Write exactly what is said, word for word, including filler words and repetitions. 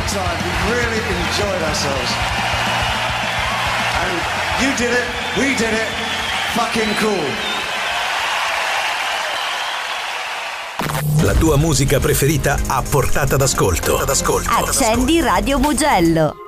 time. We really enjoyed ourselves. And you did it, we did it, fucking cool. La tua musica preferita a portata d'ascolto. D'ascolto. Accendi Radio Mugello.